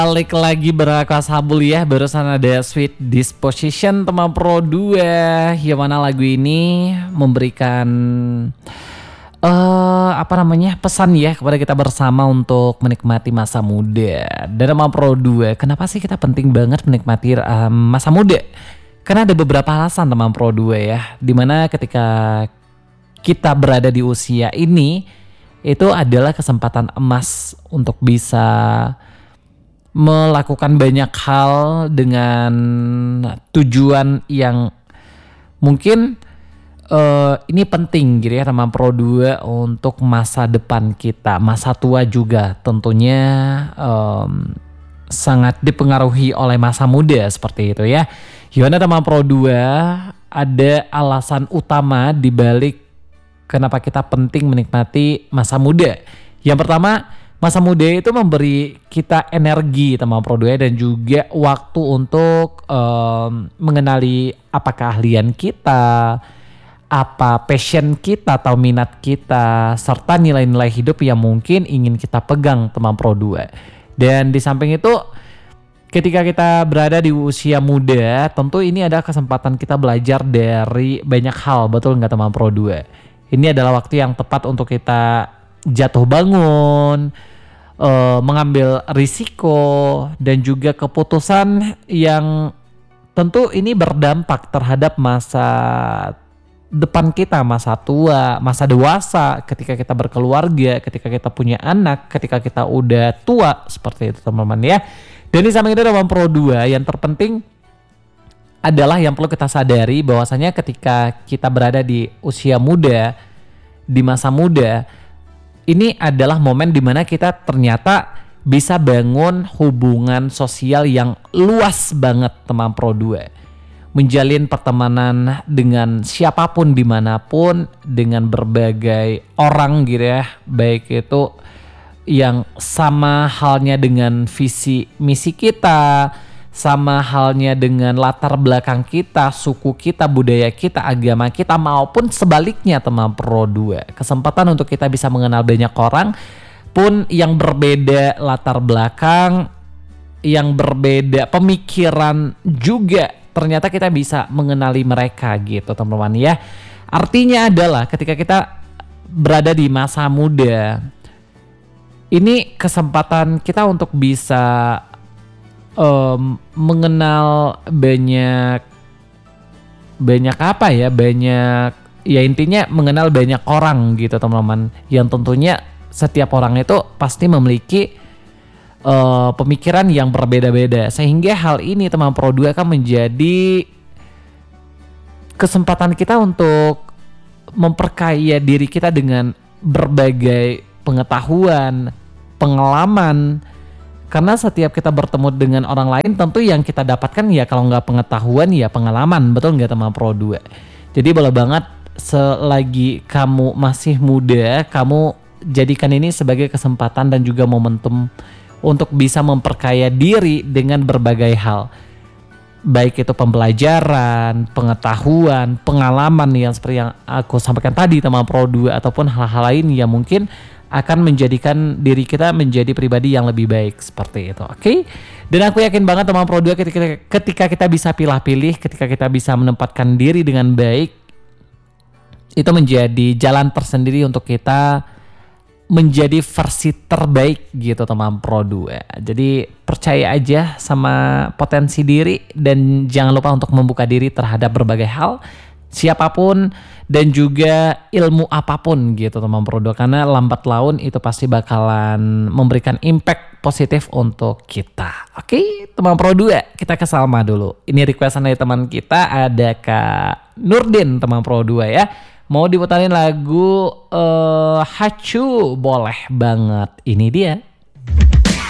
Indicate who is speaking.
Speaker 1: Balik lagi berakas Sabul ya. Barusan ada Sweet Disposition teman Pro 2, yang mana lagu ini memberikan pesan ya kepada kita bersama untuk menikmati masa muda. Dan teman Pro 2, kenapa sih kita penting banget menikmati masa muda? Karena ada beberapa alasan teman Pro 2 ya, dimana ketika kita berada di usia ini, itu adalah kesempatan emas untuk bisa melakukan banyak hal dengan tujuan yang mungkin ini penting gitu ya teman Pro 2 untuk masa depan kita, masa tua juga tentunya sangat dipengaruhi oleh masa muda seperti itu ya. Gimana teman Pro 2, ada alasan utama dibalik kenapa kita penting menikmati masa muda. Yang pertama, masa muda itu memberi kita energi teman Pro 2 dan juga waktu untuk mengenali apa keahlian kita, apa passion kita atau minat kita, serta nilai-nilai hidup yang mungkin ingin kita pegang teman Pro 2. Dan di samping itu, ketika kita berada di usia muda, tentu ini adalah kesempatan kita belajar dari banyak hal, betul nggak teman Pro 2? Ini adalah waktu yang tepat untuk kita jatuh bangun, mengambil risiko dan juga keputusan yang tentu ini berdampak terhadap masa depan kita, masa tua, masa dewasa, ketika kita berkeluarga, ketika kita punya anak, ketika kita udah tua, seperti itu teman-teman ya. Dan di samping itu teman Pro 2, yang terpenting adalah yang perlu kita sadari bahwasanya ketika kita berada di usia muda, di masa muda, ini adalah momen dimana kita ternyata bisa bangun hubungan sosial yang luas banget teman Pro 2. Menjalin pertemanan dengan siapapun dimanapun, dengan berbagai orang gitu ya. Baik itu yang sama halnya dengan visi misi kita, sama halnya dengan latar belakang kita, suku kita, budaya kita, agama kita, maupun sebaliknya teman Pro 2. Kesempatan untuk kita bisa mengenal banyak orang pun yang berbeda latar belakang, yang berbeda pemikiran juga, ternyata kita bisa mengenali mereka gitu teman-teman ya. Artinya adalah ketika kita berada di masa muda, ini kesempatan kita untuk bisa mengenal banyak intinya mengenal banyak orang gitu teman-teman, yang tentunya setiap orang itu pasti memiliki pemikiran yang berbeda-beda, sehingga hal ini teman Pro 2 akan menjadi kesempatan kita untuk memperkaya diri kita dengan berbagai pengetahuan, pengalaman. Karena setiap kita bertemu dengan orang lain, tentu yang kita dapatkan ya kalau nggak pengetahuan ya pengalaman, betul nggak teman Pro 2? Jadi boleh banget selagi kamu masih muda, kamu jadikan ini sebagai kesempatan dan juga momentum untuk bisa memperkaya diri dengan berbagai hal. Baik itu pembelajaran, pengetahuan, pengalaman yang seperti yang aku sampaikan tadi teman Pro 2, ataupun hal-hal lain yang mungkin akan menjadikan diri kita menjadi pribadi yang lebih baik seperti itu, oke? Dan aku yakin banget teman Pro 2 ketika kita bisa pilih-pilih, ketika kita bisa menempatkan diri dengan baik, itu menjadi jalan tersendiri untuk kita menjadi versi terbaik gitu teman Pro 2. Jadi percaya aja sama potensi diri dan jangan lupa untuk membuka diri terhadap berbagai hal, siapapun dan juga ilmu apapun gitu teman Pro 2, karena lambat laun itu pasti bakalan memberikan impact positif untuk kita. Oke, teman Pro 2, kita ke Salma dulu. Ini requestan dari teman kita, ada Kak Nurdin teman Pro 2 ya. Mau diputarin lagu Hacu, boleh banget. Ini dia.